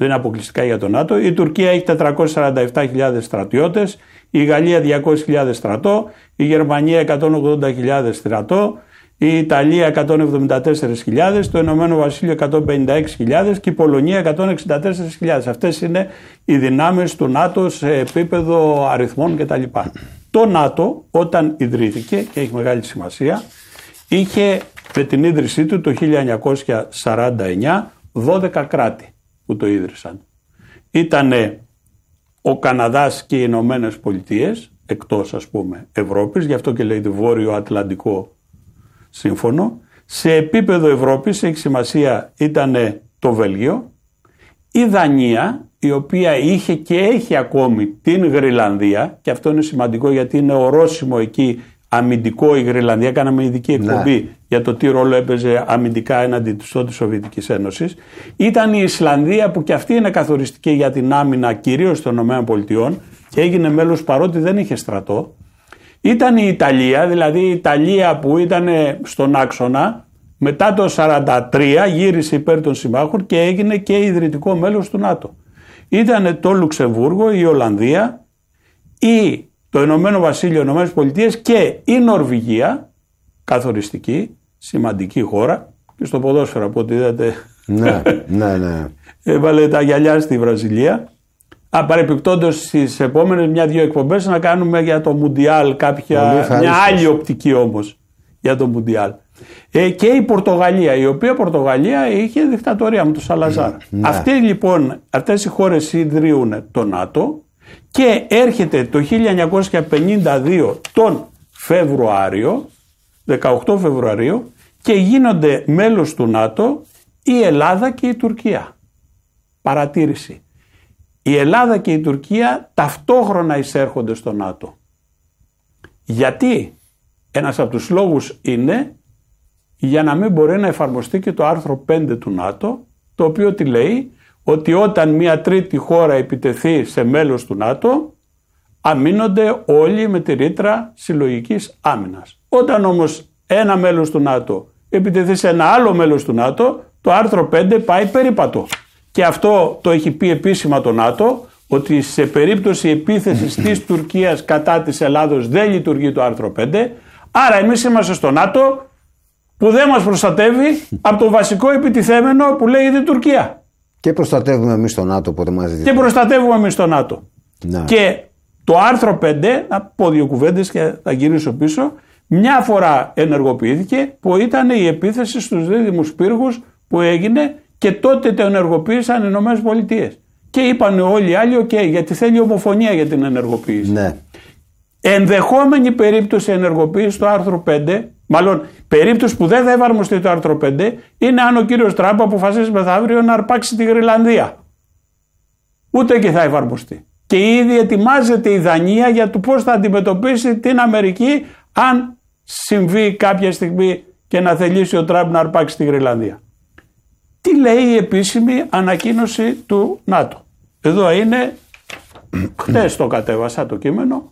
δεν είναι αποκλειστικά για το ΝΑΤΟ. Η Τουρκία έχει 447.000 στρατιώτες, η Γαλλία 200.000 στρατό, η Γερμανία 180.000 στρατό, η Ιταλία 174.000, το Ηνωμένο Βασίλειο 156.000 και η Πολωνία 164.000. Αυτές είναι οι δυνάμεις του ΝΑΤΟ σε επίπεδο αριθμών κτλ. Το ΝΑΤΟ όταν ιδρύθηκε, και έχει μεγάλη σημασία, είχε με την ίδρυσή του το 1949 12 κράτη που το ίδρυσαν. Ήτανε ο Καναδάς και οι Ηνωμένες Πολιτείες, εκτός ας πούμε Ευρώπης, γι' αυτό και λέει το Βόρειο Ατλαντικό Σύμφωνο. Σε επίπεδο Ευρώπης έχει σημασία ήτανε το Βέλγιο, η Δανία, η οποία είχε και έχει ακόμη την Γροιλανδία, και αυτό είναι σημαντικό γιατί είναι ορόσημο εκεί αμυντικό η Γροιλανδία. Κάναμε ειδική εκπομπή για το τι ρόλο έπαιζε αμυντικά έναντι της τότε Σοβιετικής Ένωσης. Ήταν η Ισλανδία που και αυτή είναι καθοριστική για την άμυνα κυρίως των ΗΠΑ και έγινε μέλος παρότι δεν είχε στρατό. Ήταν η Ιταλία, δηλαδή η Ιταλία που ήταν στον άξονα, μετά το 1943 γύρισε υπέρ των συμμάχων και έγινε και ιδρυτικό μέλος του ΝΑΤΟ. Ήταν το Λουξεμβούργο, η Ολλανδία, ή το Ηνωμένο Βασίλειο, οι Ηνωμένες Πολιτείες και η Νορβηγία, καθοριστική, σημαντική χώρα, και στο ποδόσφαιρο από ό,τι είδατε. Ναι. Έβαλε τα γυαλιά στη Βραζιλία. Παρεπιπτόντως στις επόμενες 1-2 εκπομπές να κάνουμε για το Μουντιάλ μια άλλη οπτική όμως για το Μουντιάλ. Και η Πορτογαλία, η οποία Πορτογαλία είχε δικτατορία με τον Σαλαζάρ. Αυτές οι χώρες ιδρύουν το ΝΑΤΟ και έρχεται το 1952 τον Φεβρουάριο, 18 Φεβρουαρίου, και γίνονται μέλος του ΝΑΤΟ η Ελλάδα και η Τουρκία. Παρατήρηση. Η Ελλάδα και η Τουρκία ταυτόχρονα εισέρχονται στο ΝΑΤΟ. Γιατί? Ένας από τους λόγους είναι για να μην μπορεί να εφαρμοστεί και το άρθρο 5 του ΝΑΤΟ, το οποίο τι λέει? Ότι όταν μια τρίτη χώρα επιτεθεί σε μέλος του ΝΑΤΟ, αμήνονται όλοι με τη ρήτρα συλλογικής άμυνας. Όταν όμως ένα μέλος του ΝΑΤΟ επιτεθεί σε ένα άλλο μέλος του ΝΑΤΟ, το άρθρο 5 πάει περίπατο. Και αυτό το έχει πει επίσημα το ΝΑΤΟ, ότι σε περίπτωση επίθεσης της Τουρκίας κατά της Ελλάδος δεν λειτουργεί το άρθρο 5. Άρα εμείς είμαστε στο ΝΑΤΟ που δεν μας προστατεύει από το βασικό επιτιθέμενο που λέγεται Τουρκία. Και προστατεύουμε εμείς το ΝΑΤΟ που ονομάζεται. Και προστατεύουμε εμείς το ΝΑΤΟ. Να. Και το άρθρο 5, να πω 2 κουβέντες και θα γυρίσω πίσω, μια φορά ενεργοποιήθηκε που ήταν η επίθεση στους δίδυμους πύργους που έγινε και τότε το ενεργοποίησαν οι Ηνωμένες Πολιτείες. Και είπαν όλοι οι άλλοι, γιατί θέλει ομοφωνία για την ενεργοποίηση. Ναι. Ενδεχόμενη περίπτωση ενεργοποίηση του άρθρου 5, μάλλον περίπτωση που δεν θα εφαρμοστεί το άρθρο 5, είναι αν ο κύριος Τραμπ αποφασίσει μεθαύριο να αρπάξει τη Γροιλανδία. Ούτε και θα εφαρμοστεί. Και ήδη ετοιμάζεται η Δανία για το πώς θα αντιμετωπίσει την Αμερική αν συμβεί κάποια στιγμή και να θελήσει ο Τραμπ να αρπάξει τη Γροιλανδία. Τι λέει η επίσημη ανακοίνωση του ΝΑΤΟ? Εδώ είναι, χτες το κατέβασα το κείμενο,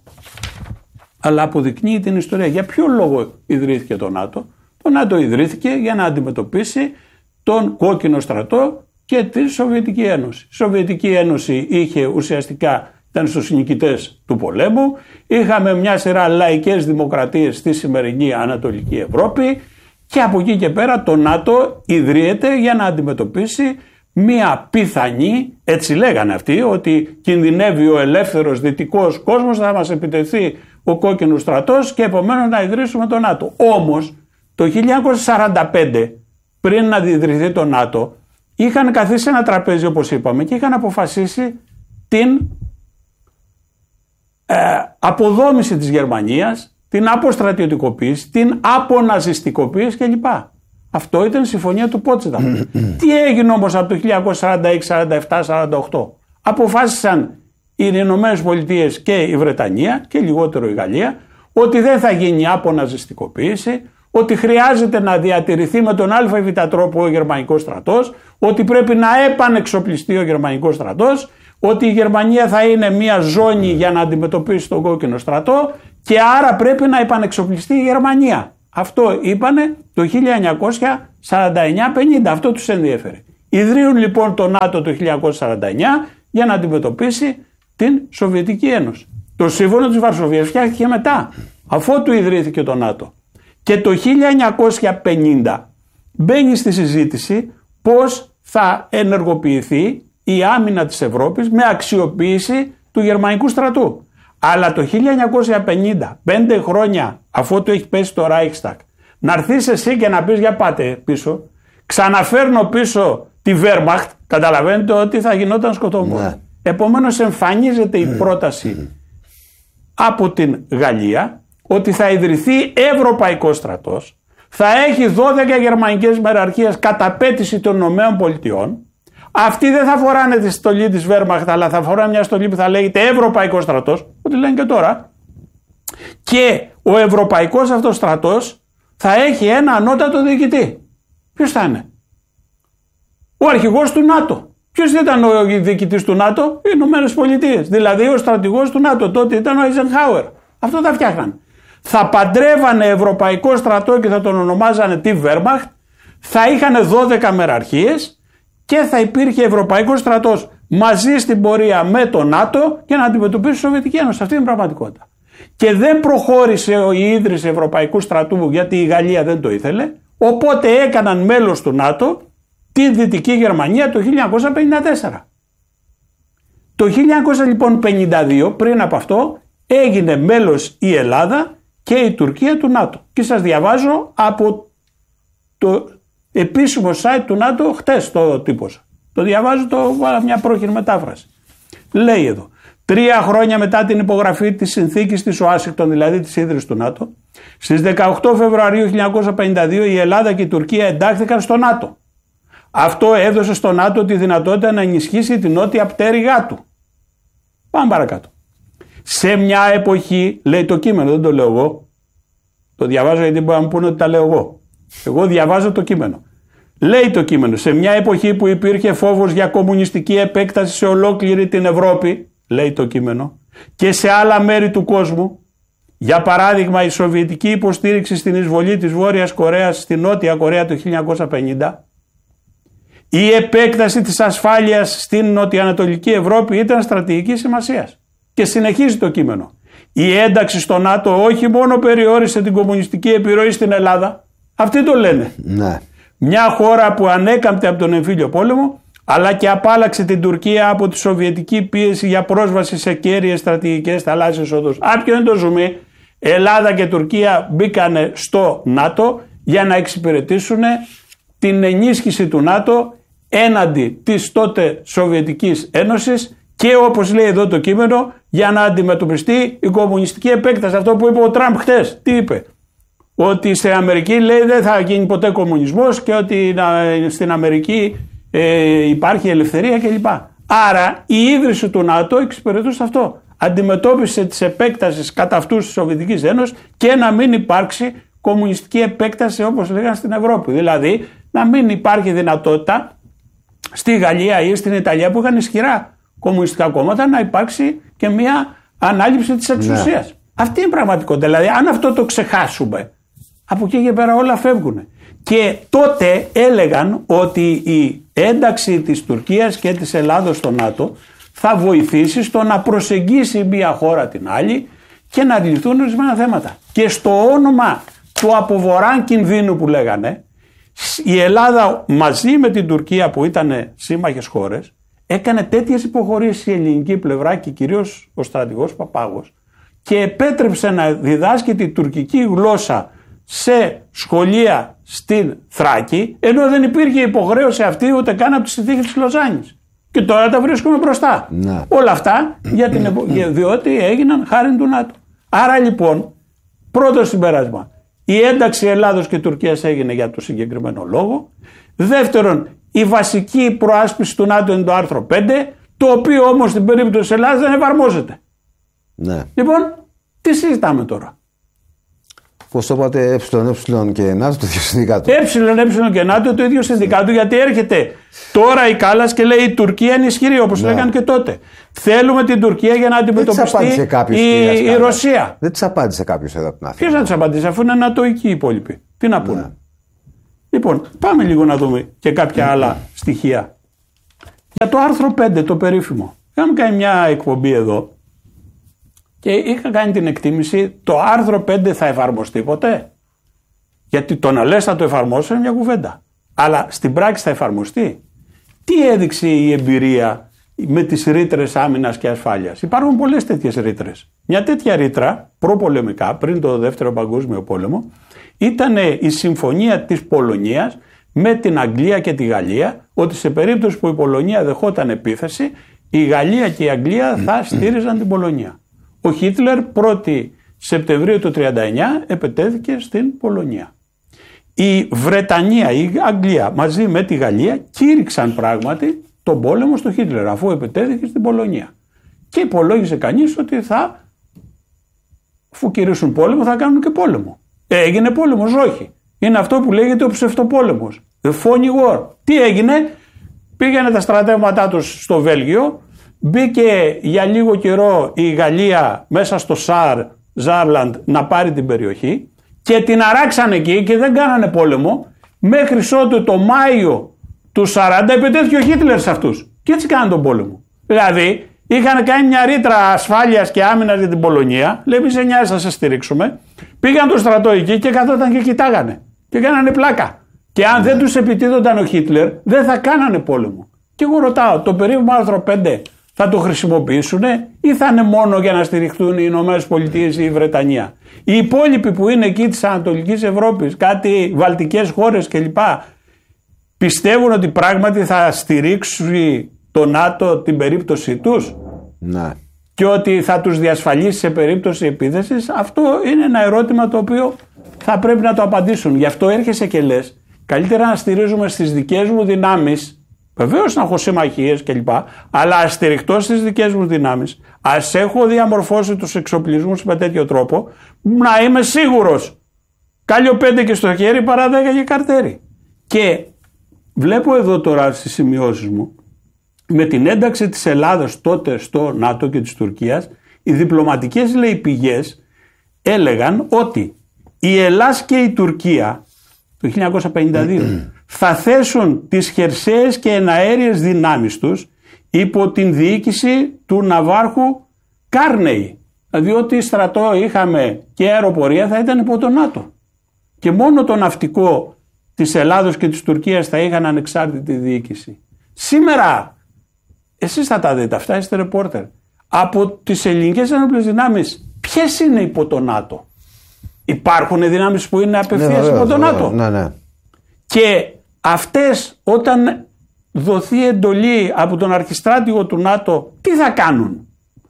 αλλά αποδεικνύει την ιστορία. Για ποιο λόγο ιδρύθηκε το ΝΑΤΟ? Το ΝΑΤΟ ιδρύθηκε για να αντιμετωπίσει τον κόκκινο στρατό και τη Σοβιετική Ένωση. Η Σοβιετική Ένωση είχε ουσιαστικά, ήταν στους νικητές του πολέμου, είχαμε μια σειρά λαϊκές δημοκρατίες στη σημερινή Ανατολική Ευρώπη και από εκεί και πέρα το ΝΑΤΟ ιδρύεται για να αντιμετωπίσει μια πιθανή, έτσι λέγανε αυτοί, ότι κινδυνεύει ο ελεύθερος δυτικός κόσμος, θα μας επιτεθεί ο κόκκινος στρατός και επομένως να ιδρύσουμε το ΝΑΤΟ. Όμως το 1945, πριν να ιδρυθεί το ΝΑΤΟ, είχαν καθίσει σε ένα τραπέζι όπως είπαμε και είχαν αποφασίσει την αποδόμηση της Γερμανίας, την αποστρατιωτικοποίηση, την αποναζιστικοποίηση κλπ. Αυτό ήταν η συμφωνία του Πότσταμ. Τι έγινε όμως από το 1946, 47, 48? Αποφάσισαν οι Ηνωμένες Πολιτείες και η Βρετανία και λιγότερο η Γαλλία ότι δεν θα γίνει αποναζιστικοποίηση, ότι χρειάζεται να διατηρηθεί με τον α ή β τρόπο ο γερμανικός στρατός, ότι πρέπει να επανεξοπλιστεί ο γερμανικός στρατός, ότι η Γερμανία θα είναι μια ζώνη για να αντιμετωπίσει τον κόκκινο στρατό και άρα πρέπει να επανεξοπλιστεί η Γερμανία. Αυτό είπανε το 1949-50, αυτό τους ενδιέφερε. Ιδρύουν λοιπόν το ΝΑΤΟ το 1949 για να αντιμετωπίσει την Σοβιετική Ένωση. Το Σύμφωνο της Βαρσοβίας φτιάχτηκε μετά, αφότου ιδρύθηκε το ΝΑΤΟ. Και το 1950 μπαίνει στη συζήτηση πώς θα ενεργοποιηθεί η άμυνα της Ευρώπης με αξιοποίηση του γερμανικού στρατού. Αλλά το 1950, 5 χρόνια αφότου έχει πέσει το Reichstag, να έρθεις εσύ και να πεις για πάτε πίσω, ξαναφέρνω πίσω τη Wehrmacht, καταλαβαίνετε ότι θα γινόταν σκοτωμό. Ναι. Επομένως εμφανίζεται η πρόταση από την Γαλλία ότι θα ιδρυθεί ευρωπαϊκός στρατός, θα έχει 12 γερμανικές μεραρχίες κατά απέτηση των ΗΠΑ. Αυτοί δεν θα φοράνε τη στολή της Wehrmacht, αλλά θα φοράνε μια στολή που θα λέγεται Ευρωπαϊκός στρατός, ό,τι λένε και τώρα. Και ο Ευρωπαϊκός αυτός στρατός θα έχει ένα ανώτατο διοικητή. Ποιος θα είναι? Ο αρχηγός του ΝΑΤΟ. Ποιος ήταν ο διοικητής του ΝΑΤΟ? Οι Ηνωμένες Πολιτείες. Δηλαδή ο στρατηγός του ΝΑΤΟ. Τότε ήταν ο Eisenhower. Αυτό θα φτιάχναν. Θα παντρεύανε ευρωπαϊκό στρατό και θα τον ονομάζανε τη Wehrmacht. Θα είχαν 12 μεραρχίες και θα υπήρχε ευρωπαϊκός στρατός μαζί στην πορεία με το ΝΑΤΟ για να αντιμετωπίσει τη Σοβιετική Ένωση. Αυτή είναι η πραγματικότητα. Και δεν προχώρησε η ίδρυση ευρωπαϊκού στρατού γιατί η Γαλλία δεν το ήθελε. Οπότε έκαναν μέλος του ΝΑΤΟ τη Δυτική Γερμανία το 1954. Το 1952, πριν από αυτό, έγινε μέλος η Ελλάδα και η Τουρκία του ΝΑΤΟ. Και σας διαβάζω από το επίσημο site του ΝΑΤΟ, χτες το τύπωσα. Το διαβάζω, βάλα μια πρόχειρη μετάφραση. Λέει εδώ, 3 χρόνια μετά την υπογραφή της συνθήκης της Ουάσιγκτον, δηλαδή της ίδρυσης του ΝΑΤΟ, στις 18 Φεβρουαρίου 1952 η Ελλάδα και η Τουρκία εντάχθηκαν στο ΝΑΤΟ. Αυτό έδωσε στο ΝΑΤΟ τη δυνατότητα να ενισχύσει την νότια πτέρυγά του. Πάμε παρακάτω. Σε μια εποχή, λέει το κείμενο, δεν το λέω εγώ. Το διαβάζω γιατί μπορεί να μου πούνε ότι τα λέω εγώ. Εγώ διαβάζω το κείμενο. Λέει το κείμενο, σε μια εποχή που υπήρχε φόβος για κομμουνιστική επέκταση σε ολόκληρη την Ευρώπη, λέει το κείμενο, και σε άλλα μέρη του κόσμου, για παράδειγμα η σοβιετική υποστήριξη στην εισβολή της Βόρειας Κορέας στη Νότια Κορέα το 1950, η επέκταση της ασφάλειας στην νοτιοανατολική Ευρώπη ήταν στρατηγικής σημασίας. Και συνεχίζει το κείμενο. Η ένταξη στο ΝΑΤΟ όχι μόνο περιόρισε την κομμουνιστική επιρροή στην Ελλάδα, αυτοί το λένε. Ναι. Μια χώρα που ανέκαμπτε από τον εμφύλιο πόλεμο, αλλά και απάλαξε την Τουρκία από τη σοβιετική πίεση για πρόσβαση σε κέρυες στρατηγικές θαλάσσιες οδούς. Ποιο είναι το ζουμί? Ελλάδα και Τουρκία μπήκανε στο ΝΑΤΟ για να εξυπηρετήσουν την ενίσχυση του ΝΑΤΟ έναντι της τότε Σοβιετικής Ένωσης και όπως λέει εδώ το κείμενο για να αντιμετωπιστεί η κομμουνιστική επέκταση. Αυτό που είπε ο Τραμπ χτες. Τι είπε? Ότι στην Αμερική λέει δεν θα γίνει ποτέ κομμουνισμός και ότι στην Αμερική υπάρχει ελευθερία κλπ. Άρα η ίδρυση του ΝΑΤΟ εξυπηρετούσε αυτό. Αντιμετώπισε τις επέκτασεις κατά αυτούς της Σοβιετικής Ένωσης και να μην υπάρξει κομμουνιστική επέκταση όπως λέγανε στην Ευρώπη. Δηλαδή να μην υπάρχει δυνατότητα στη Γαλλία ή στην Ιταλία που είχαν ισχυρά κομμουνιστικά κόμματα να υπάρξει και μια ανάληψη της εξουσίας. Ναι. Αυτή είναι η πραγματικότητα. Δηλαδή αν αυτό το ξεχάσουμε, από εκεί και πέρα όλα φεύγουν. Και τότε έλεγαν ότι η ένταξη της Τουρκίας και της Ελλάδος στο ΝΑΤΟ θα βοηθήσει στο να προσεγγίσει μια χώρα την άλλη και να λυθούν ορισμένα θέματα. Και στο όνομα του αποβοράν κινδύνου που λέγανε, η Ελλάδα μαζί με την Τουρκία που ήταν σύμμαχες χώρες έκανε τέτοιες υποχωρήσεις η ελληνική πλευρά και κυρίως ο στρατηγός Παπάγος και επέτρεψε να διδάσκει τη τουρκική γλώσσα σε σχολεία στην Θράκη, ενώ δεν υπήρχε υποχρέωση αυτή ούτε καν από τη συνθήκη της Λοζάνης. Και τώρα τα βρίσκουμε μπροστά. Να. Όλα αυτά διότι έγιναν χάριν του ΝΑΤΟ. Άρα λοιπόν, πρώτο συμπέρασμα, η ένταξη Ελλάδος και Τουρκίας έγινε για το συγκεκριμένο λόγο. Δεύτερον, η βασική προάσπιση του ΝΑΤΟ είναι το άρθρο 5, το οποίο όμως στην περίπτωση της Ελλάδας δεν εφαρμόζεται. Ναι. Λοιπόν, τι συζητάμε τώρα? Πώς το είπατε, ΕΕ και ΝΑΤΟ το ίδιο συνδικάτο. ΕΕ και ΝΑΤΟ το ίδιο συνδικάτο, γιατί έρχεται τώρα η Κάλλας και λέει η Τουρκία είναι ισχυρή, όπως λέγανε και τότε. Θέλουμε την Τουρκία για να αντιμετωπιστεί η Ρωσία. Δεν της απάντησε κάποιος εδώ από την Αθήνα. Ποιος θα της απαντήσει, αφού είναι νατοικοί οι υπόλοιποι? Τι να πούνε? Λοιπόν, πάμε λίγο να δούμε και κάποια άλλα στοιχεία. Για το άρθρο 5, το περίφημο. Είχαμε κάνει μια εκπομπή εδώ και είχα κάνει την εκτίμηση, το άρθρο 5 θα εφαρμοστεί ποτέ? Γιατί το να λες θα το εφαρμόσω είναι μια κουβέντα. Αλλά στην πράξη θα εφαρμοστεί? Τι έδειξε η εμπειρία με τις ρήτρες άμυνας και ασφάλειας? Υπάρχουν πολλές τέτοιες ρήτρες. Μια τέτοια ρήτρα προπολεμικά, πριν το Δεύτερο Παγκόσμιο Πόλεμο, ήταν η συμφωνία της Πολωνίας με την Αγγλία και τη Γαλλία, ότι σε περίπτωση που η Πολωνία δεχόταν επίθεση, η Γαλλία και η Αγγλία θα στήριζαν την Πολωνία. Ο Χίτλερ 1η Σεπτεμβρίου του 1939 επετέθηκε στην Πολωνία. Η Βρετανία, η Αγγλία μαζί με τη Γαλλία κήρυξαν πράγματι τον πόλεμο στο Χίτλερ, αφού επετέθηκε στην Πολωνία. Και υπολόγισε κανείς ότι αφού κηρύσουν πόλεμο θα κάνουν και πόλεμο. Έγινε πόλεμος? Όχι. Είναι αυτό που λέγεται ο ψευτοπόλεμος. The phony war. Τι έγινε? Πήγανε τα στρατεύματά τους στο Βέλγιο, μπήκε για λίγο καιρό η Γαλλία μέσα στο Ζάρλαντ να πάρει την περιοχή και την αράξανε εκεί και δεν κάνανε πόλεμο μέχρι ότου το Μάιο του 40 επιτέθηκε ο Χίτλερ σε αυτούς. Και έτσι κάνανε τον πόλεμο. Δηλαδή είχαν κάνει μια ρήτρα ασφάλειας και άμυνας για την Πολωνία, λέει μη σε νοιάζει θα σε στηρίξουμε. Πήγαν το στρατό εκεί και καθόταν και κοιτάγανε και κάνανε πλάκα. Και αν δεν τους επιτίδονταν ο Χίτλερ δεν θα κάνανε πόλεμο. Και εγώ ρωτάω, το περίφημο άρθρο 5 θα το χρησιμοποιήσουν ή θα είναι μόνο για να στηριχτούν οι Ηνωμένες Πολιτείες ή η Βρετανία? Οι υπόλοιποι που είναι εκεί της Ανατολικής Ευρώπης, κάτι βαλτικές χώρες κλπ, πιστεύουν ότι πράγματι θα στηρίξει το ΝΑΤΟ την περίπτωση τους? Ναι. Και ότι θα τους διασφαλίσει σε περίπτωση επίθεσης? Αυτό είναι ένα ερώτημα το οποίο θα πρέπει να το απαντήσουν. Γι' αυτό έρχεσαι και λες, καλύτερα να στηρίζουμε στις δικές μου δυνάμεις, βεβαίως να έχω συμμαχίες κλπ, αλλά ας στηριχτώ στις δικές μου δυνάμεις, ας έχω διαμορφώσει τους εξοπλισμούς με τέτοιο τρόπο, να είμαι σίγουρος. Κάλιο 5 και στο χέρι παρά 10 και καρτέρι. Και βλέπω εδώ τώρα στις σημειώσεις μου, με την ένταξη της Ελλάδας τότε στο ΝΑΤΟ και της Τουρκίας, οι διπλωματικές λέει πηγές έλεγαν ότι η Ελλάς και η Τουρκία το 1952 θα θέσουν τις χερσαίες και εναέριες δυνάμεις τους υπό την διοίκηση του ναυάρχου Κάρνεϊ. Δηλαδή ό,τι στρατό είχαμε και αεροπορία θα ήταν υπό το ΝΑΤΟ. Και μόνο το ναυτικό της Ελλάδος και της Τουρκίας θα είχαν ανεξάρτητη διοίκηση. Σήμερα, εσείς θα τα δείτε αυτά, είστε ρεπόρτερ, από τις ελληνικές ενόπλες δυνάμεις ποιες είναι υπό το ΝΑΤΟ? Υπάρχουν δυνάμεις που είναι απευθείας υπό το ΝΑΤΟ. Ναι. Και αυτές όταν δοθεί εντολή από τον αρχιστράτηγο του ΝΑΤΟ, τι θα κάνουν?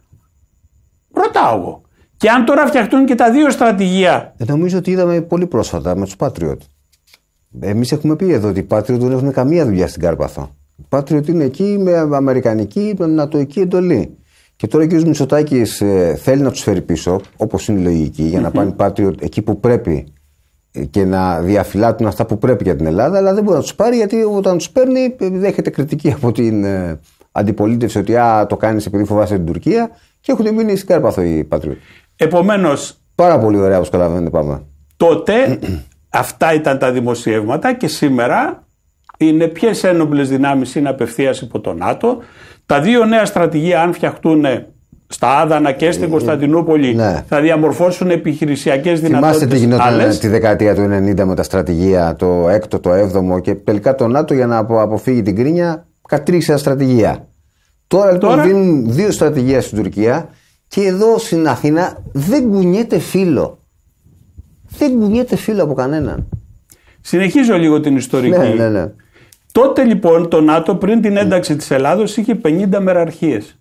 Ρωτάω εγώ. Και αν τώρα φτιαχτούν και τα δύο στρατηγία. Νομίζω ότι είδαμε πολύ πρόσφατα με τους Patriot. Εμείς έχουμε πει εδώ ότι οι Patriot δεν έχουν καμία δουλειά στην Κάρπαθο. Οι Patriot είναι εκεί με αμερικανική, με νατοϊκή εντολή. Και τώρα ο κ. Μητσοτάκης θέλει να τους φέρει πίσω, όπως είναι η λογική, για να πάνε Patriot εκεί που πρέπει και να διαφυλάττουν αυτά που πρέπει για την Ελλάδα, αλλά δεν μπορεί να τους πάρει γιατί όταν τους παίρνει δέχεται κριτική από την αντιπολίτευση ότι το κάνεις επειδή φοβάσαι την Τουρκία και έχουν μείνει στην Κάρπαθο οι Patriot. Επομένως, πάρα πολύ ωραία όπως καταλαβαίνετε πάμε. Τότε αυτά ήταν τα δημοσιεύματα και σήμερα είναι ποιες ένοπλες δυνάμεις είναι απευθείας υπό το ΝΑΤΟ. Τα δύο νέα στρατηγία αν φτιαχτούν στα Άδανα και στην Κωνσταντινούπολη θα διαμορφώσουν επιχειρησιακές δυνατότητες. Θυμάστε τι γινόταν τη δεκαετία του 90 με τα στρατηγία, το 6ο, το 7ο και τελικά το ΝΑΤΟ για να αποφύγει την κρίνια κατήργησε τα στρατηγία. Τώρα λοιπόν δίνουν δύο στρατηγία στην Τουρκία και εδώ στην Αθήνα δεν κουνιέται φύλλο. Δεν κουνιέται φύλλο από κανέναν. Συνεχίζω λίγο την ιστορική. Ναι. Τότε λοιπόν το ΝΑΤΟ πριν την ένταξη της Ελλάδος είχε 50 μεραρχίες.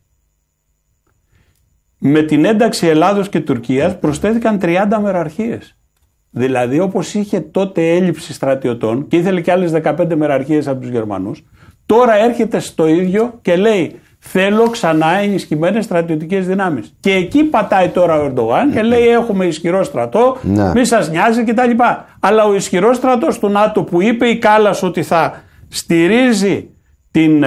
Με την ένταξη Ελλάδος και Τουρκίας προσθέθηκαν 30 μεραρχίες. Δηλαδή όπως είχε τότε έλλειψη στρατιωτών και ήθελε και άλλες 15 μεραρχίες από τους Γερμανούς, τώρα έρχεται στο ίδιο και λέει θέλω ξανά ενισχυμένες στρατιωτικές δυνάμεις. Και εκεί πατάει τώρα ο Ερντογάν και λέει έχουμε ισχυρό στρατό, μη σας νοιάζει κτλ. Αλλά ο ισχυρός στρατός του ΝΑΤΟ που είπε η Κάλλας ότι θα στηρίζει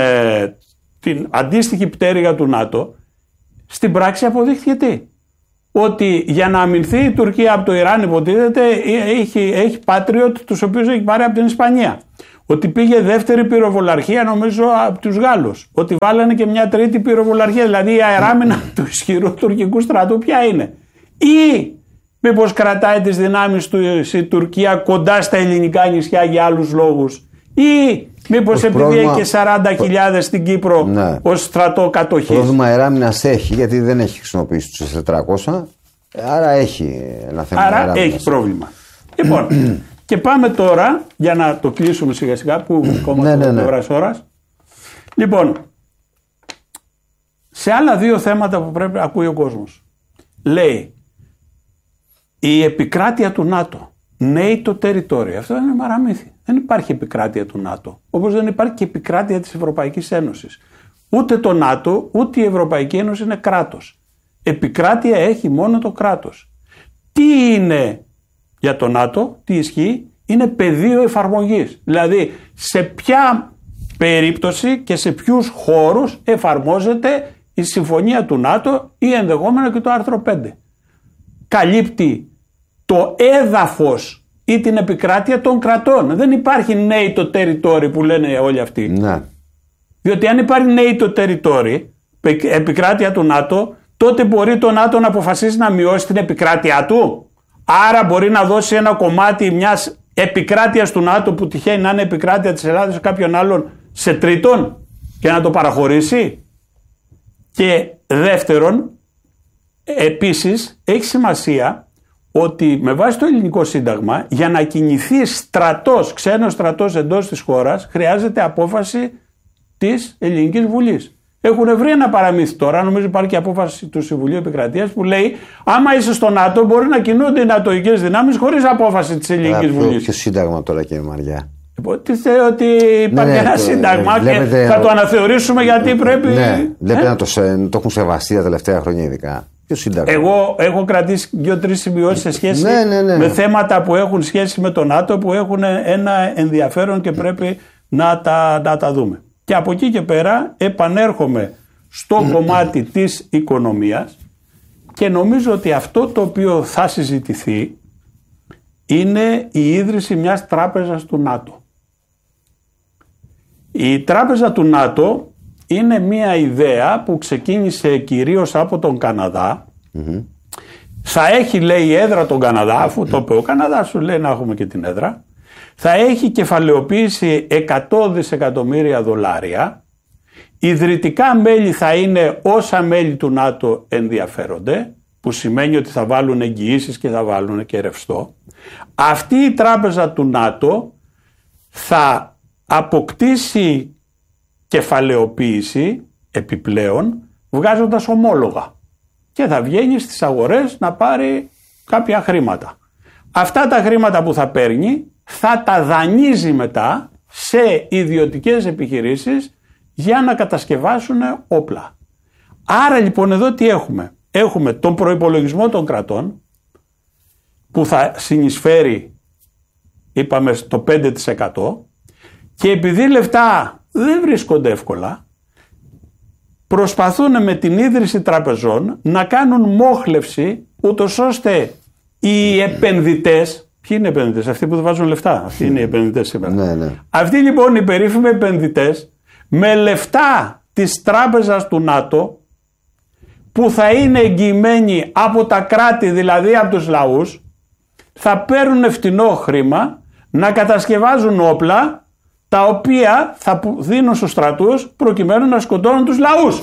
την αντίστοιχη πτέρυγα του ΝΑΤΟ, στην πράξη αποδείχθηκε τι? ότι για να αμυνθεί η Τουρκία από το Ιράν, υποτίθεται, έχει Patriot, τους οποίους έχει πάρει από την Ισπανία. Ότι πήγε δεύτερη πυροβολαρχία, νομίζω, από τους Γάλλους. Ότι βάλανε και μια τρίτη πυροβολαρχία. Δηλαδή η αεράμινα του ισχυρού τουρκικού στρατού ποια είναι? Ή μήπως κρατάει τις δυνάμεις του η Τουρκία κοντά στα ελληνικά νησιά για άλλους λόγους? Ή μήπως επειδή έχει και 40.000 στην Κύπρο, ναι, ως στρατό κατοχής? Πρόβλημα αεράμινας έχει, γιατί δεν έχει χρησιμοποιήσει τους 400. Άρα έχει ένα θέμα. Άρα έχει πρόβλημα. Λοιπόν, και πάμε τώρα για να το κλείσουμε σιγά σιγά που ακόμα ώρας. Λοιπόν, σε άλλα δύο θέματα που πρέπει να ακούει ο κόσμος. Λέει, η επικράτεια του ΝΑΤΟ, NATO territory. Αυτό δεν είναι παραμύθι. Δεν υπάρχει επικράτεια του ΝΑΤΟ. Όπως δεν υπάρχει και επικράτεια της Ευρωπαϊκής Ένωσης. Ούτε το ΝΑΤΟ, ούτε η Ευρωπαϊκή Ένωση είναι κράτος. Επικράτεια έχει μόνο το κράτος. Τι είναι για το ΝΑΤΟ, τι ισχύει? Είναι πεδίο εφαρμογής. Δηλαδή σε ποια περίπτωση και σε ποιους χώρους εφαρμόζεται η συμφωνία του ΝΑΤΟ ή ενδεχόμενα και το άρθρο 5. Καλύπτει το έδαφος ή την επικράτεια των κρατών. Δεν υπάρχει NATO territory που λένε όλοι αυτοί. Ναι. Διότι αν υπάρχει NATO territory, επικράτεια του ΝΑΤΟ, τότε μπορεί το ΝΑΤΟ να αποφασίσει να μειώσει την επικράτειά του. Άρα μπορεί να δώσει ένα κομμάτι μιας επικράτειας του ΝΑΤΟ που τυχαίνει να είναι επικράτεια της Ελλάδας ή κάποιον άλλον σε τρίτον και να το παραχωρήσει. Και δεύτερον, επίσης έχει σημασία ότι με βάση το ελληνικό σύνταγμα για να κινηθεί στρατός, ξένος στρατός εντός της χώρας χρειάζεται απόφαση της Ελληνικής Βουλής. Έχουν βρει ένα παραμύθι τώρα, νομίζω υπάρχει και απόφαση του Συμβουλίου Επικρατείας που λέει άμα είσαι στο ΝΑΤΟ μπορεί να κινούνται οι νατοικές δυνάμεις χωρίς απόφαση της Ελληνικής Βουλής. Ποιο σύνταγμα τώρα, κύριε Μαριά? Υποτίθεται ότι υπάρχει ένα σύνταγμα και θα το αναθεωρήσουμε γιατί πρέπει. Ναι, βλέπετε να το έχουν σεβαστεί τα τελευταία χρόνια ειδικά. Ποιο σύνταγμα? Εγώ έχω κρατήσει 2-3 σημειώσεις σε σχέση με θέματα που έχουν σχέση με το ΝΑΤΟ που έχουν ένα ενδιαφέρον και πρέπει να τα δούμε. Και από εκεί και πέρα επανέρχομαι στο κομμάτι της οικονομίας και νομίζω ότι αυτό το οποίο θα συζητηθεί είναι η ίδρυση μιας τράπεζας του ΝΑΤΟ. Η τράπεζα του ΝΑΤΟ είναι μια ιδέα που ξεκίνησε κυρίως από τον Καναδά. Θα έχει, λέει, έδρα τον Καναδά, αφού το είπε ο Καναδάς, σου λέει να έχουμε και την έδρα. Θα έχει κεφαλαιοποίηση 100 δισεκατομμύρια δολάρια. Ιδρυτικά μέλη θα είναι όσα μέλη του ΝΑΤΟ ενδιαφέρονται, που σημαίνει ότι θα βάλουν εγγυήσεις και θα βάλουν και ρευστό. Αυτή η τράπεζα του ΝΑΤΟ θα αποκτήσει κεφαλαιοποίηση επιπλέον βγάζοντας ομόλογα και θα βγαίνει στις αγορές να πάρει κάποια χρήματα. Αυτά τα χρήματα που θα παίρνει θα τα δανείζει μετά σε ιδιωτικές επιχειρήσεις για να κατασκευάσουν όπλα. Άρα λοιπόν εδώ τι έχουμε? Έχουμε τον προϋπολογισμό των κρατών που θα συνεισφέρει, είπαμε, στο 5% και επειδή λεφτά δεν βρίσκονται εύκολα, προσπαθούν με την ίδρυση τραπεζών να κάνουν μόχλευση ούτως ώστε οι επενδυτές. Ποιοι είναι οι επενδυτές? Αυτοί που δεν βάζουν λεφτά. Αυτοί είναι οι επενδυτές σήμερα. Ναι. Αυτοί λοιπόν οι περίφημοι επενδυτές με λεφτά της τράπεζας του ΝΑΤΟ που θα είναι εγγυημένοι από τα κράτη, δηλαδή από τους λαούς, θα παίρνουν φτηνό χρήμα να κατασκευάζουν όπλα τα οποία θα δίνουν στους στρατούς προκειμένου να σκοτώνουν τους λαούς.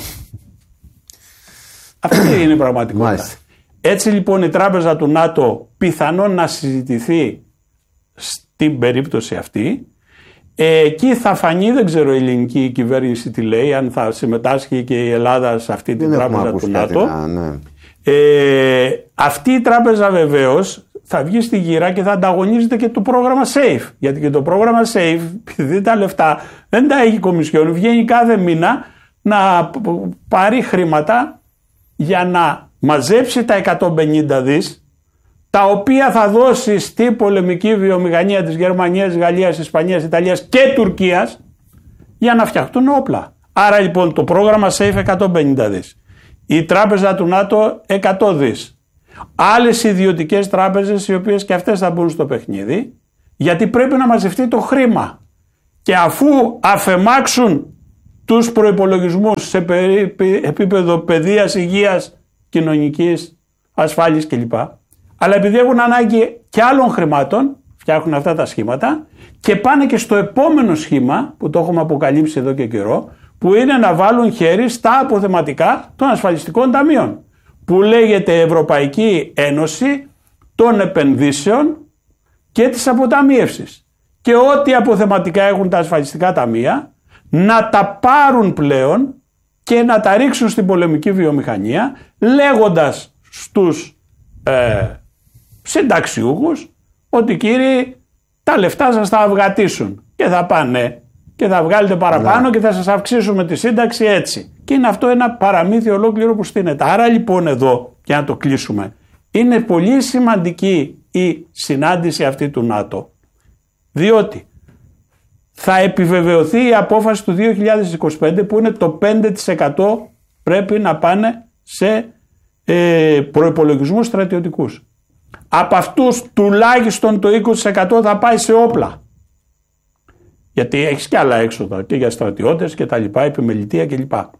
Αυτή είναι η πραγματικότητα. Μάλιστα. Έτσι λοιπόν η τράπεζα του ΝΑΤΟ πιθανόν να συζητηθεί στην περίπτωση αυτή. Εκεί θα φανεί, δεν ξέρω η ελληνική κυβέρνηση τι λέει, αν θα συμμετάσχει και η Ελλάδα σε αυτή την τράπεζα του ΝΑΤΟ. Ναι. Αυτή η τράπεζα βεβαίως θα βγει στη γύρα και θα ανταγωνίζεται και το πρόγραμμα SAFE. Γιατί και το πρόγραμμα SAFE, επειδή τα λεφτά δεν τα έχει η Κομισιόν, βγαίνει κάθε μήνα να πάρει χρήματα για να μαζέψει τα 150 δις, τα οποία θα δώσει στη πολεμική βιομηχανία της Γερμανίας, Γαλλίας, Ισπανίας, Ιταλίας και Τουρκίας για να φτιαχτούν όπλα. Άρα λοιπόν το πρόγραμμα SAFE 150 δις, η τράπεζα του ΝΑΤΟ 100 δις. άλλες ιδιωτικές τράπεζες οι οποίες και αυτές θα μπουν στο παιχνίδι, γιατί πρέπει να μαζευτεί το χρήμα. Και αφού αφεμάξουν τους προϋπολογισμούς σε επίπεδο παιδείας, υγείας, κοινωνικής ασφάλειας κλπ. Αλλά επειδή έχουν ανάγκη και άλλων χρημάτων, φτιάχνουν αυτά τα σχήματα και πάνε και στο επόμενο σχήμα που το έχουμε αποκαλύψει εδώ και καιρό, που είναι να βάλουν χέρι στα αποθεματικά των ασφαλιστικών ταμείων, που λέγεται Ευρωπαϊκή Ένωση των Επενδύσεων και της Αποταμίευσης. Και ό,τι αποθεματικά έχουν τα ασφαλιστικά ταμεία να τα πάρουν πλέον και να τα ρίξουν στην πολεμική βιομηχανία, λέγοντας στους συνταξιούχους ότι κύριοι τα λεφτά σας θα αυγατήσουν και θα πάνε και θα βγάλετε παραπάνω και θα σας αυξήσουμε τη σύνταξη έτσι. Και είναι αυτό ένα παραμύθι ολόκληρο που στείνεται. Άρα λοιπόν εδώ, για να το κλείσουμε, είναι πολύ σημαντική η συνάντηση αυτή του ΝΑΤΟ, διότι θα επιβεβαιωθεί η απόφαση του 2025 που είναι το 5% πρέπει να πάνε σε προϋπολογισμούς στρατιωτικούς. Από αυτούς τουλάχιστον το 20% θα πάει σε όπλα. Γιατί έχεις και άλλα έξοδα και για στρατιώτες και τα λοιπά, επιμελητεία και λοιπά.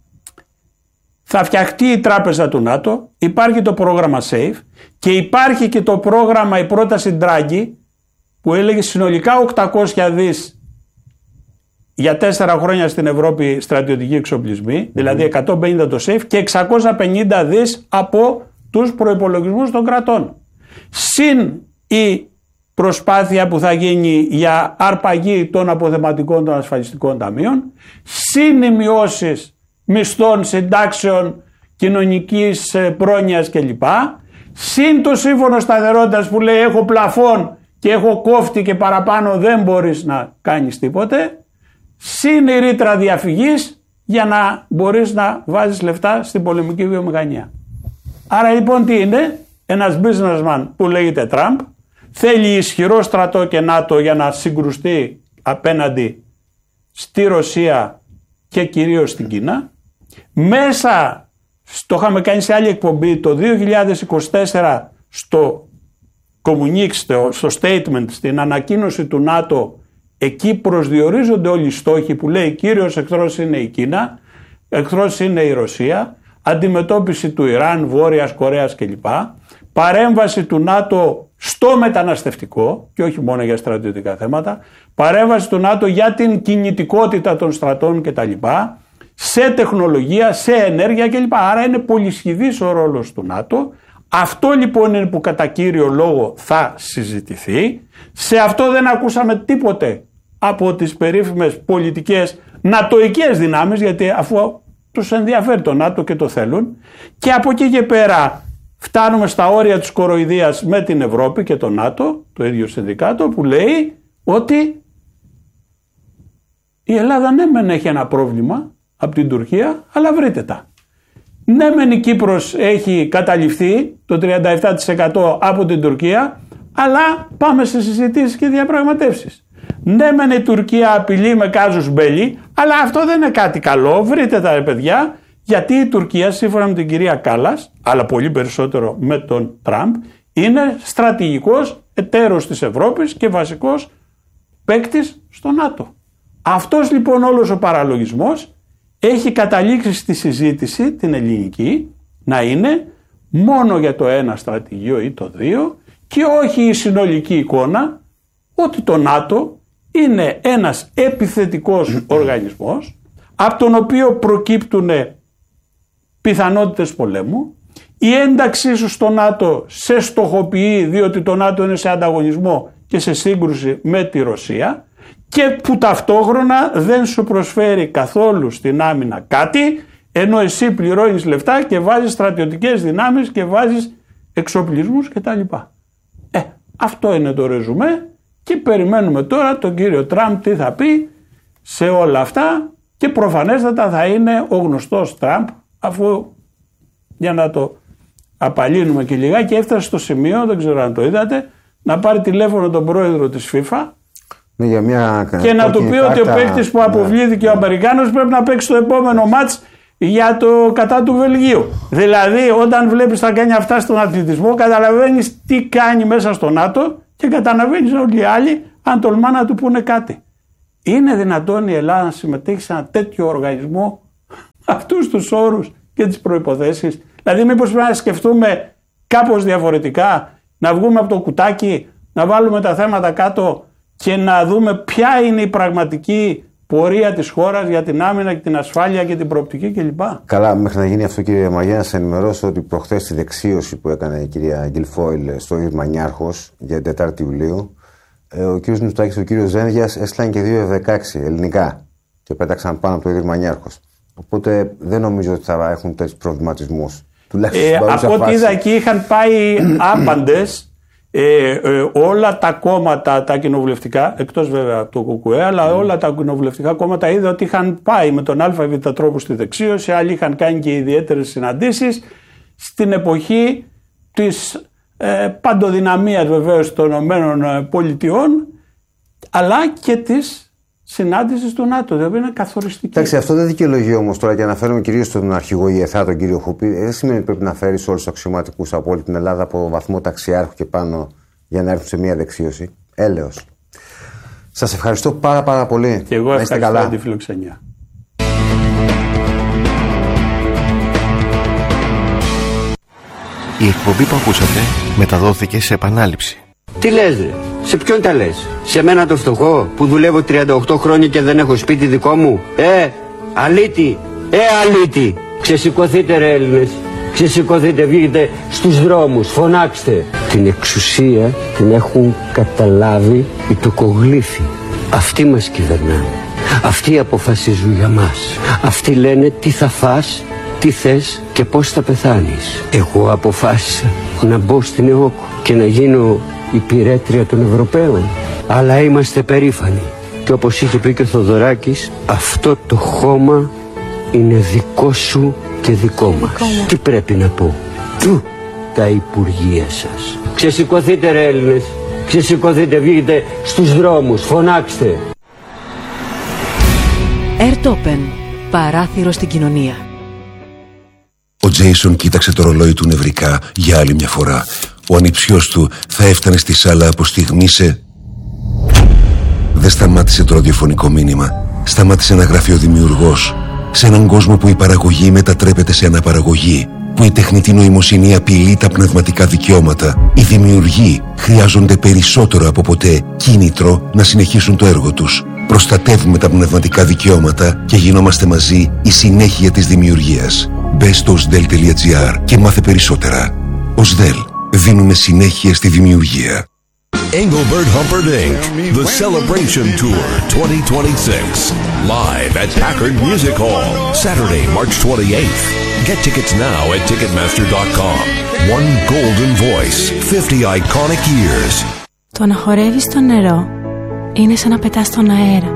Θα φτιαχτεί η τράπεζα του ΝΑΤΟ, υπάρχει το πρόγραμμα SAFE και υπάρχει και το πρόγραμμα, η πρόταση Draghi που έλεγε συνολικά 800 δις για 4 χρόνια στην Ευρώπη στρατιωτικοί εξοπλισμοί, δηλαδή 150 το SAFE και 650 δις από τους προϋπολογισμούς των κρατών. Συν η προσπάθεια που θα γίνει για αρπαγή των αποθεματικών των ασφαλιστικών ταμείων, συν οι μειώσεις μισθών, συντάξεων, κοινωνικής πρόνοιας κλπ. Συν το σύμφωνο σταθερότητας που λέει έχω πλαφόν και έχω κόφτη και παραπάνω δεν μπορείς να κάνεις τίποτε. Συν η ρήτρα διαφυγής για να μπορείς να βάζεις λεφτά στην πολεμική βιομηχανία. Άρα λοιπόν τι είναι? Ένας businessman που λέγεται Τραμπ θέλει ισχυρό στρατό και ΝΑΤΟ για να συγκρουστεί απέναντι στη Ρωσία και κυρίως στην Κίνα. Μέσα, το είχαμε κάνει σε άλλη εκπομπή, το 2024 στο communique, στο statement, στην ανακοίνωση του ΝΑΤΟ, εκεί προσδιορίζονται όλοι οι στόχοι που λέει κύριος εχθρός είναι η Κίνα, εχθρός είναι η Ρωσία, αντιμετώπιση του Ιράν, Βόρειας Κορέας κλπ. Παρέμβαση του ΝΑΤΟ στο μεταναστευτικό και όχι μόνο για στρατιωτικά θέματα, παρέμβαση του ΝΑΤΟ για την κινητικότητα των στρατών κτλ, σε τεχνολογία, σε ενέργεια κλπ. Άρα είναι πολυσχηδής ο ρόλος του ΝΑΤΟ. Αυτό λοιπόν είναι που κατά κύριο λόγο θα συζητηθεί. Σε αυτό δεν ακούσαμε τίποτε από τις περίφημες πολιτικές νατοικές δυνάμεις, γιατί αφού τους ενδιαφέρει το ΝΑΤΟ και το θέλουν, και από εκεί και πέρα φτάνουμε στα όρια της κοροϊδίας με την Ευρώπη και το ΝΑΤΟ, το ίδιο συνδικάτο, που λέει ότι η Ελλάδα ναι μεν έχει ένα πρόβλημα από την Τουρκία, αλλά βρείτε τα. Ναι μεν η Κύπρος έχει καταληφθεί το 37% από την Τουρκία, αλλά πάμε σε συζητήσεις και διαπραγματεύσεις. Ναι μεν η Τουρκία απειλεί με κάζους μπέλι, αλλά αυτό δεν είναι κάτι καλό, βρείτε τα ρε παιδιά, γιατί η Τουρκία σύμφωνα με την κυρία Κάλλας, αλλά πολύ περισσότερο με τον Τραμπ, είναι στρατηγικός εταίρος της Ευρώπης και βασικός παίκτης στο ΝΑΤΟ. Αυτός λοιπόν όλος ο παραλογισμός έχει καταλήξει στη συζήτηση την ελληνική να είναι μόνο για το ένα στρατηγείο ή το δύο και όχι η συνολική εικόνα ότι το ΝΑΤΟ είναι ένας επιθετικός οργανισμός από τον οποίο προκύπτουν πιθανότητες πολέμου. Η ένταξή σου στο ΝΑΤΟ σε στοχοποιεί διότι το ΝΑΤΟ είναι σε ανταγωνισμό και σε σύγκρουση με τη Ρωσία και που ταυτόχρονα δεν σου προσφέρει καθόλου στην άμυνα κάτι, ενώ εσύ πληρώνεις λεφτά και βάζεις στρατιωτικές δυνάμεις και βάζεις εξοπλισμούς κτλ. Αυτό είναι το ρεζουμέ και περιμένουμε τώρα τον κύριο Τραμπ τι θα πει σε όλα αυτά και προφανέστατα θα είναι ο γνωστός Τραμπ, αφού για να το απαλύνουμε και λιγάκι έφτασε στο σημείο, δεν ξέρω αν το είδατε, να πάρει τηλέφωνο τον πρόεδρο της FIFA για μια και να του πει ότι ο παίκτης που αποβλήθηκε ο Αμερικάνος πρέπει να παίξει το επόμενο μάτς για το κατά του Βελγίου. Δηλαδή όταν βλέπεις τα κάνει αυτά στον αθλητισμό, καταλαβαίνεις τι κάνει μέσα στο ΝΑΤΟ και καταλαβαίνεις όλοι οι άλλοι αν τολμά να του πούνε κάτι. Είναι δυνατόν η Ελλάδα να συμμετέχει σε ένα τέτοιο οργανισμό, αυτούς τους όρους και τις προϋποθέσεις? Δηλαδή μήπως πρέπει να σκεφτούμε κάπως διαφορετικά, να βγούμε από το κουτάκι, να βάλουμε τα θέματα κάτω και να δούμε ποια είναι η πραγματική πορεία της χώρας για την άμυνα και την ασφάλεια και την προοπτική κλπ. Καλά, μέχρι να γίνει αυτό, κύριε Μαγιά, να σας ενημερώσω ότι προχθές στη δεξίωση που έκανε η κυρία Γκιλφόιλ στο Ισμανιάρχος για την 4η Ιουλίου, ο κύριος Μητσοτάκης και ο κύριος Δένδιας έστειλαν και 2 F-16 ελληνικά και πέταξαν πάνω από το Ισμανιάρχος. Οπότε δεν νομίζω ότι θα έχουν τέτοιους προβληματισμούς. Από ό,τι είδα εκεί είχαν πάει άπαντες. Όλα τα κόμματα τα κοινοβουλευτικά, εκτός βέβαια από το ΚΚΕ, αλλά όλα τα κοινοβουλευτικά κόμματα είδα ότι είχαν πάει με τον ΑΒ τρόπο στη δεξίωση, άλλοι είχαν κάνει και ιδιαίτερες συναντήσεις στην εποχή της παντοδυναμίας βεβαίως των ΗΠΑ, αλλά και της συνάντησης του ΝΑΤΟ, δηλαδή είναι καθοριστική. Εντάξει, αυτό δεν δικαιολογεί όμως τώρα, και αναφέρομαι κυρίως στον αρχηγό ΙΕΘΑ, τον κύριο Χούπη, δεν σημαίνει ότι πρέπει να φέρει όλους τους αξιωματικούς από όλη την Ελλάδα από βαθμό ταξιάρχου και πάνω για να έρθουν σε μια δεξίωση. Έλεος. Σας ευχαριστώ πάρα πολύ. Και εγώ ευχαριστώ για τη φιλοξενία. Η εκπομπή που ακούσατε μεταδόθηκε σε επανάληψη. Τι λες ρε, σε ποιον τα λες? Σε μένα το φτωχό που δουλεύω 38 χρόνια και δεν έχω σπίτι δικό μου? Αλήτη, αλήτη. Ξεσηκωθείτε ρε Έλληνες, ξεσηκωθείτε, βγείτε στους δρόμους, φωνάξτε. Την εξουσία την έχουν καταλάβει οι τοκογλύφοι. Αυτοί μας κυβερνάνε, αυτοί αποφασίζουν για μας. Αυτοί λένε τι θα φας, τι θες και πώς θα πεθάνεις. Εγώ αποφάσισα να μπω στην ΕΟΚ και να γίνω υπηρέτρια των Ευρωπαίων. Αλλά είμαστε περήφανοι. Και όπως είχε πει και ο Θοδωράκης, αυτό το χώμα είναι δικό σου και δικό μας. Τι πρέπει να πω? Τα υπουργεία σας. Ξεσηκωθείτε ρε Έλληνες, ξεσηκωθείτε, βγείτε στους δρόμους, φωνάξτε. Airtopen, παράθυρο στην κοινωνία. Ο Τζέισον κοίταξε το ρολόι του νευρικά για άλλη μια φορά. Ο ανιψιός του θα έφτανε στη σάλα από στιγμή σε... Δεν σταμάτησε το ραδιοφωνικό μήνυμα. Σταμάτησε να γράφει ο δημιουργός. Σε έναν κόσμο που η παραγωγή μετατρέπεται σε αναπαραγωγή, που η τεχνητή νοημοσύνη απειλεί τα πνευματικά δικαιώματα, οι δημιουργοί χρειάζονται περισσότερο από ποτέ κίνητρο να συνεχίσουν το έργο τους. Προστατεύουμε τα πνευματικά δικαιώματα και γινόμαστε μαζί η συνέχεια της δημιουργίας. Μπες στο osdel.gr και μάθε περισσότερα. Osdel. Δίνουμε συνέχεια στη δημιουργία. Engelbert Humperdinck, The Celebration Tour 2026. Live at Packard Music Hall, Saturday, March 28th. Get tickets now at Ticketmaster.com. One golden voice, 50 iconic years. Το να χορεύεις στο νερό είναι σαν να πετάς στον αέρα.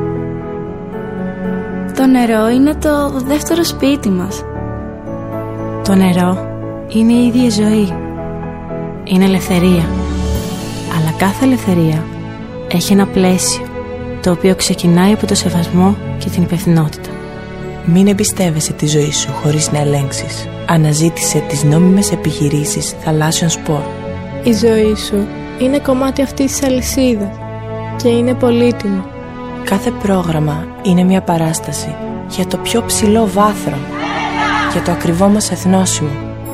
Το νερό είναι το δεύτερο σπίτι μας. Το νερό είναι η ίδια ζωή. Είναι ελευθερία. Αλλά κάθε ελευθερία έχει ένα πλαίσιο, το οποίο ξεκινάει από το σεβασμό και την υπευθυνότητα. Μην εμπιστεύεσαι τη ζωή σου χωρίς να ελέγξεις. Αναζήτησε τις νόμιμες επιχειρήσεις θαλάσσιων σπορ. Η ζωή σου είναι κομμάτι αυτής της αλυσίδας και είναι πολύτιμο. Κάθε πρόγραμμα είναι μια παράσταση για το πιο ψηλό βάθρο, για το ακριβό μας εθνόσημο.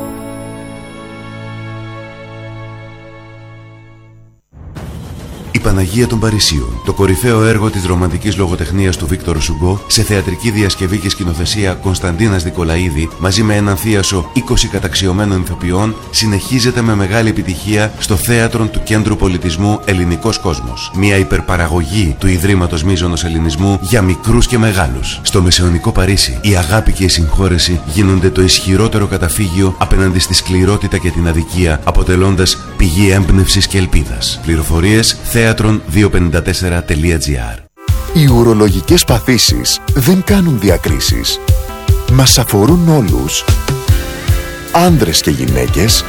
Η Παναγία των Παρισίων, το κορυφαίο έργο της ρομαντικής λογοτεχνίας του Βίκτορ Σουγκό, σε θεατρική διασκευή και σκηνοθεσία Κωνσταντίνας Δικολαίδη, μαζί με έναν θίασο 20 καταξιωμένων ηθοποιών, συνεχίζεται με μεγάλη επιτυχία στο θέατρο του Κέντρου Πολιτισμού Ελληνικός Κόσμος. Μια υπερπαραγωγή του Ιδρύματος Μίζωνος Ελληνισμού για μικρούς και μεγάλους. Στο μεσαιωνικό Παρίσι, η αγάπη και η συγχώρεση γίνονται το ισχυρότερο καταφύγιο απέναντι στη σκληρότητα και την αδικία, αποτελώντας πηγή έμπνευσης και ελπίδας. Πληροφορίες theatron254.gr. Οι ουρολογικές παθήσεις δεν κάνουν διακρίσεις. Μας αφορούν όλους, άνδρες και γυναίκες,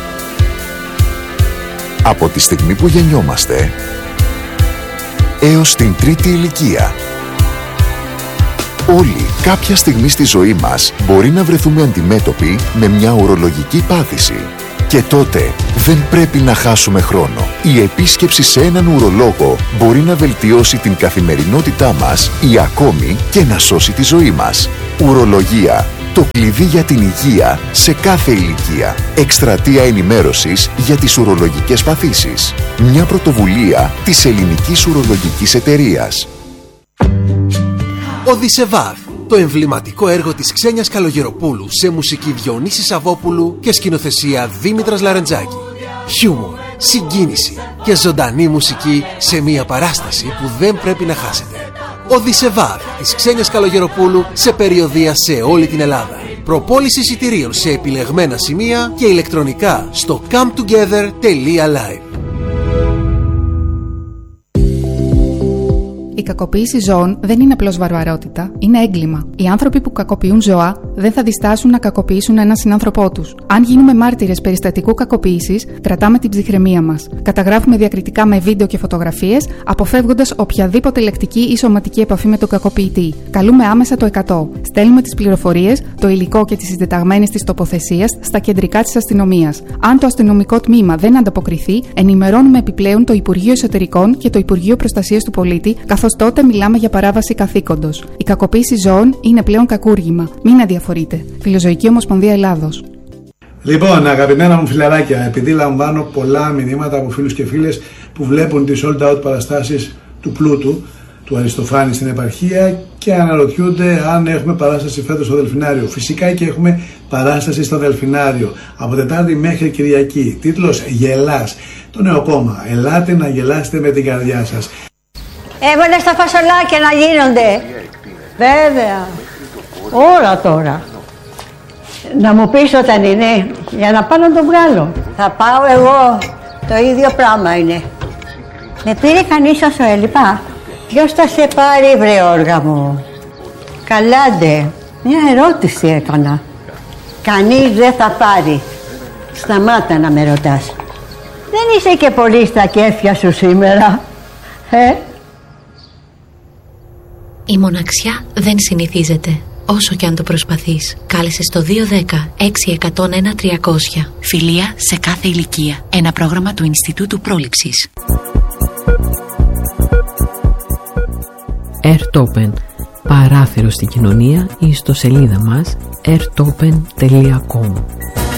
από τη στιγμή που γεννιόμαστε έως την τρίτη ηλικία. Όλοι κάποια στιγμή στη ζωή μας μπορεί να βρεθούμε αντιμέτωποι με μια ουρολογική πάθηση. Και τότε δεν πρέπει να χάσουμε χρόνο. Η επίσκεψη σε έναν ουρολόγο μπορεί να βελτιώσει την καθημερινότητά μας ή ακόμη και να σώσει τη ζωή μας. Ουρολογία. Το κλειδί για την υγεία σε κάθε ηλικία. Εκστρατεία ενημέρωσης για τις ουρολογικές παθήσεις. Μια πρωτοβουλία της Ελληνικής Ουρολογικής Εταιρείας. Οδυσσεβάθ, το εμβληματικό έργο της Ξένιας Καλογεροπούλου σε μουσική Διονύση Σαββόπουλου και σκηνοθεσία Δήμητρας Λαρεντζάκη. Χιούμορ, συγκίνηση και ζωντανή μουσική σε μια παράσταση που δεν πρέπει να χάσετε. Οδυσσεβάθ της Ξένιας Καλογεροπούλου σε περιοδεία σε όλη την Ελλάδα. Προπόληση εισιτηρίων σε επιλεγμένα σημεία και ηλεκτρονικά στο cometogether.live. Η κακοποίηση ζώων δεν είναι απλώς βαρβαρότητα, είναι έγκλημα. Οι άνθρωποι που κακοποιούν ζώα δεν θα διστάσουν να κακοποιήσουν έναν συνάνθρωπό τους. Αν γίνουμε μάρτυρες περιστατικού κακοποίησης, κρατάμε την ψυχραιμία μας. Καταγράφουμε διακριτικά με βίντεο και φωτογραφίες, αποφεύγοντας οποιαδήποτε λεκτική ή σωματική επαφή με τον κακοποιητή. Καλούμε άμεσα το 100. Στέλνουμε τις πληροφορίες, το υλικό και τις συντεταγμένες της τοποθεσίας στα κεντρικά της αστυνομίας. Αν το αστυνομικό τμήμα δεν ανταποκριθεί, ενημερώνουμε επιπλέον το Υπουργείο Εσωτερικών και το Υπουργείο Προστασίας του Πολίτη, καθώς τότε μιλάμε για παράβαση καθήκοντος. Η κακοποίηση ζώων είναι πλέον κακούργημα. Μην αδιαφορείτε. Φιλοζωική Ομοσπονδία Ελλάδος. Λοιπόν, αγαπημένα μου φιλαράκια, επειδή λαμβάνω πολλά μηνύματα από φίλους και φίλες που βλέπουν τις sold out παραστάσεις του Πλούτου, του Αριστοφάνη στην επαρχία και αναρωτιούνται αν έχουμε παράσταση φέτος στο Δελφινάριο. Φυσικά και έχουμε παράσταση στο Δελφινάριο από Τετάρτη μέχρι Κυριακή. Τίτλος «Γελάς». Το νέο κόμμα. Ελάτε να γελάσετε με την καρδιά σας. Έβαλες τα φασολάκια να γίνονται. Βέβαια. Όλα τώρα. Να μου πεις όταν είναι, για να πάω να το βγάλω. Θα πάω εγώ. Το ίδιο πράγμα είναι. Με πήρε κανείς όσο έλειπα. Ποιος θα σε πάρει, βρε όργα μου? Καλάντε. Μια ερώτηση έκανα. Κανείς δεν θα πάρει. Σταμάτα να με ρωτάς. Δεν είσαι και πολύ στα κέφια σου σήμερα. Η μοναξιά δεν συνηθίζεται, όσο και αν το προσπαθείς. Κάλεσε στο 210-6101-300. Φιλία σε κάθε ηλικία. Ένα πρόγραμμα του Ινστιτούτου Πρόληψης. Airtopen. Παράθυρο στην κοινωνία ή στο σελίδα μας airtopen.com.